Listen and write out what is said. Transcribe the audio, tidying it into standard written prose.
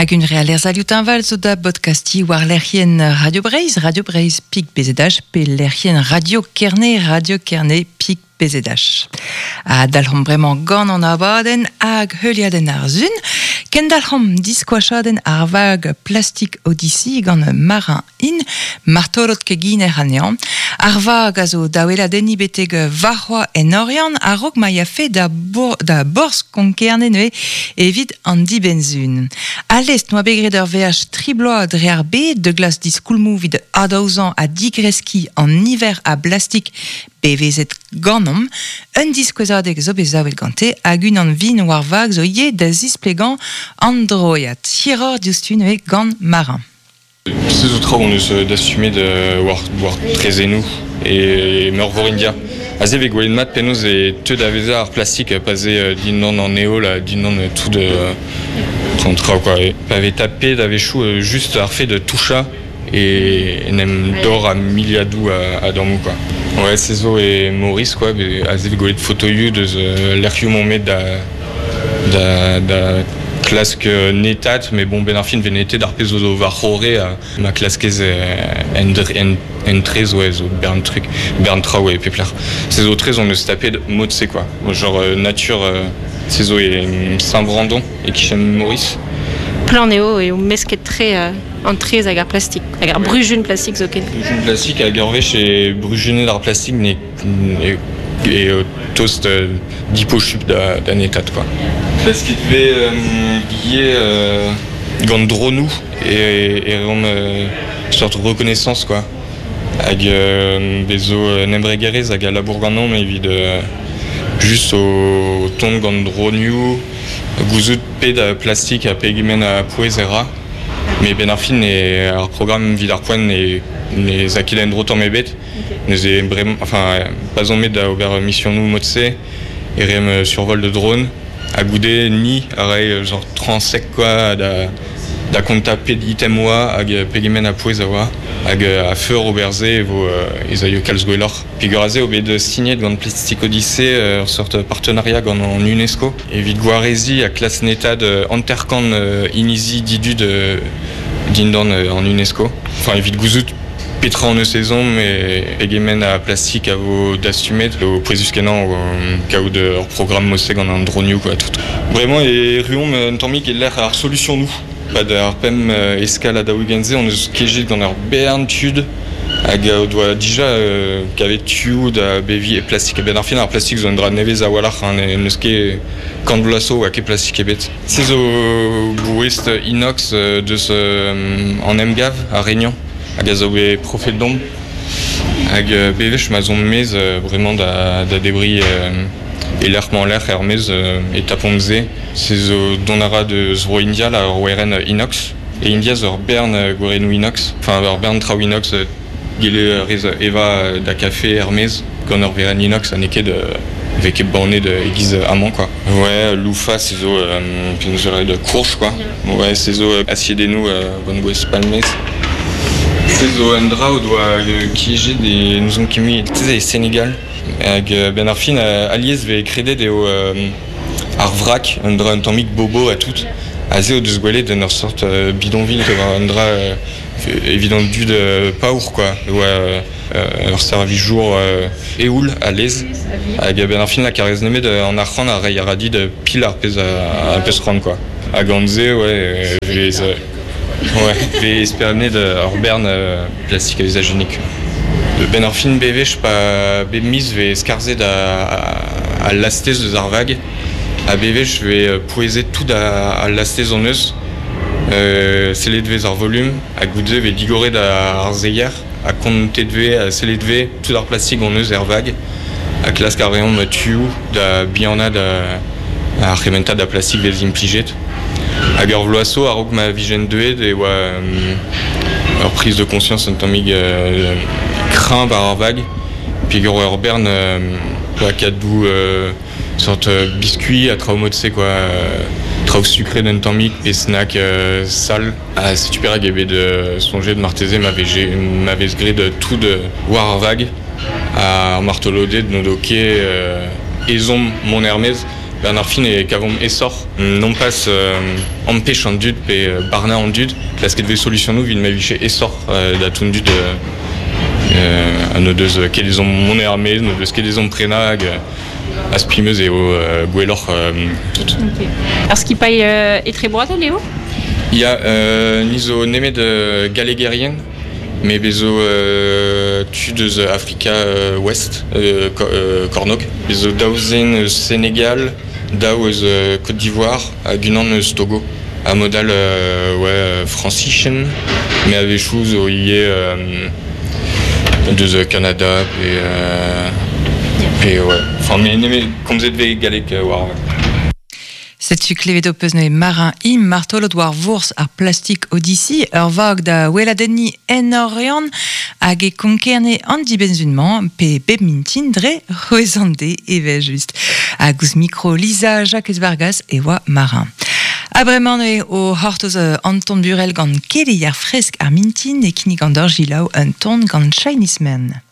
Hag un realer salutanval zo da podcasti war lerien Radio Breiz pik bezedach pe lerien Radio Kerne pik bezedach. A dalhom bremañ gant an abadenn hag heuliadenn ar zun, ken dalhom diskwachadenn ar vag plastik Odyssey gant marin in martorot keginer anean, ar vag a zo daoueladenn ibeteg varroa en orian a rog ma yafe da borz konkernen ne evit an dibenzun. A lest noa begret ur VH tribloa dre ar bet de glas diskoulmou vid adaouzan a digreski an niver a plastik bevezet ganom, un diskwezadeg zo bezaouel gante hag un an vin war vag zo ye da zisplegan androiat. Tiror diustun e gant marin. Ces autres on eus d'assumer de war trezenou et meurvor india. Aze ve gwelet mat penoz e teud a veza ar plastik paze din an an eo la din an tout de tra quoi. Pave tapé d'ave chou juste ar fait de toucha et nem d'or a miliadou a dormou quoi. Ouais, c'est zo et Maurice quoi, aze ve gwelet photoioù deus l'erkiou mon met da klask netat, mais bon ben ar fin venete d'ar pezo zo varrore ma klaskez en trez ouais zo bern tra ouais peplar. C'est zo trez on eus tapé motse quoi. Genre nature c'est zo et Saint-Brandon et Kichem Maurice. Plan eo et o mesket tre an trez hag ar plastik, hag ar brujun plastik zo ket. Brujun plastik hag ar vech e brujunet ar plastik et toast dipo chup da netat quoi. Parce qu'il devait lier gant dronou et sorte de reconnaissance quoi. Hag bezo nembregerez hag a labour ganon mais vid juste au ton gant dronou gouzout pe da plastik a pegimen a poezera. Mais ben ar fin e ar programme vid ar poen ne zakilen drotan mebet. Nous e brem enfin pas on met da ober mission nou motse et rem survol de drone a goude ni arrêt genre 30 sec quoi da konta pe item oa hag pegimen a poez a oa hag a feur oberze vo ezaio kalz gwellor piguraze obed signet gant Plastik Odyssey sorte partenariat gant en UNESCO evit gwarezi a klas netad anterkan inizi didu dindan en UNESCO enfin evit gouzout petra en saison mais pegemen a plastik a vo d'assumet au poezus kenan kaout de programme moseg en un droniou quoi tout. Vraiment et ruom entamik et l'air ar solution nous. Pas d'ar pem escale a daouigenze on eus kejit gant ar bern tud hag doa déjà kavet tu da bevi e plastik ben ar fin ar plastik zo dra nevez a walach neus ket kant blaso a ket plastik ebet. Se zo bouest inox deus en emgav a Réunion hag a zo e profet d'ombre hag bevech ma zon mez vraiment da debris et l'erman l'air hermez et taponze c'est zo donara de zro India la roeren inox et India zo bern gorenou inox enfin bern trao inox gile rez eva da café hermez gant veren inox a neket veke baonet de egiz amant quoi. Ouais loufa c'est zo pinzere de courge quoi. Ouais c'est zo acier denou bon west palmez. C'est zo andra ou doa kieje des nous ont kimi c'est Sénégal. Hag ben ar fin aliez ve kredet eo ar vrak un dra un tammik bobo a tout a zeo deus gwelet d'un ur sort bidonville un dra évident du de paour quoi ouais ur servi jour eoul a lez hag ben ar fin la karez nemet en ar c'han a rei a radi de pil ar pez a pez c'han quoi hag an ze ouais ve espernet ur bern plastik a usage unique. Ben ar fin bevech pa bemiz ve skarzet a lastez eus ar vag a bevech ve poezet tout a lastez an eus selet vez ar volum a goude ve digoret ar zeier a kontet ve a selet ve tout ar plastik an eus ar vag a klask ar reom tuou da bianad ar rementa da plastik vez implijet hag ur vloaso a rog ma vijen deuet e oa ur prise de conscience un tammig craint par ar vag puis ur bern pa kadou sorte biscuit a trao motse quoi trao sucré d'un tammig et snack sale a c'est super hag ebet de songer de marteze m'avez gré de tout de war ar vag a martelode de nodoke ezom mon hermez Bernard Fin et kavom essor, non pas empêche en dud, pe barna en dud, parce qu'il y avait solution nous, il m'a viché essor d'atun dud à nos deux qu'ils ont monnaie armée, nos deux qu'ils ont prenag, à spimeuse et au gouelor tout. Okay. Alors ce qui paye est très boiteux, Léo? Il y a niso némé de galéguérienne, mais bezo tudeuse Africa Ouest, Cornoc, bezo daouzen Sénégal, daouz Côte d'Ivoire, à Gunan Togo, à modal francichen, mais avec chose où il y a de Canada et ouais, enfin mais comme vous êtes galek war. Setu klevedo peus noe marin im martolod war vors ar plastik Odyssey ur vag da weladenni enorrean hag e konkerne an dibenzunman pe beb mintin dre roezande eve just. Hag ouz micro Lisa Jacques Vargas e oa marin. Abreman noe o hortoz Anton Burel gant kele yar fresk ar mintin e kinnig an d'or jilaou un ton gant Chinese Man.